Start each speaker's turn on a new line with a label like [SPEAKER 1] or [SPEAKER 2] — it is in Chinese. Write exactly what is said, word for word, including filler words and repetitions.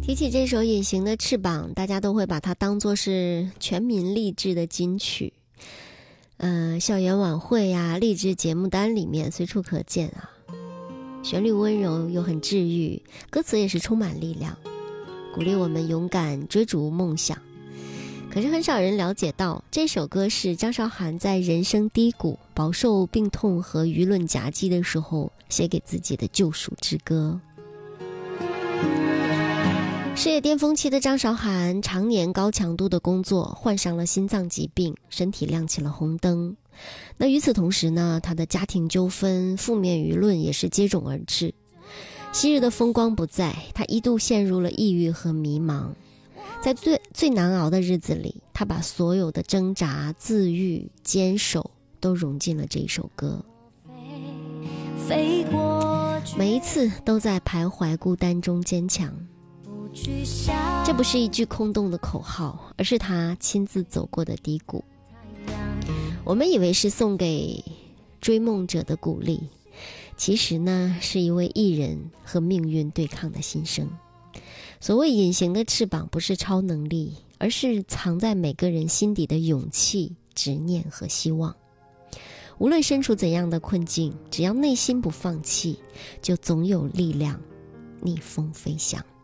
[SPEAKER 1] 提起这首《隐形的翅膀》，大家都会把它当作是全民励志的金曲。呃，校园晚会啊，励志节目单里面随处可见啊。旋律温柔又很治愈，歌词也是充满力量，鼓励我们勇敢追逐梦想。可是很少人了解到，这首歌是张韶涵在人生低谷、饱受病痛和舆论夹击的时候写给自己的救赎之歌。事业巅峰期的张韶涵常年高强度的工作，患上了心脏疾病，身体亮起了红灯。那与此同时呢，她的家庭纠纷、负面舆论也是接踵而至。昔日的风光不再，她一度陷入了抑郁和迷茫。在最最难熬的日子里，她把所有的挣扎、自愈、坚守都融进了这首歌。每一次都在徘徊孤单中坚强。这不是一句空洞的口号，而是他亲自走过的低谷。我们以为是送给追梦者的鼓励，其实呢，是一位艺人和命运对抗的心声。所谓隐形的翅膀，不是超能力，而是藏在每个人心底的勇气、执念和希望。无论身处怎样的困境，只要内心不放弃，就总有力量逆风飞翔。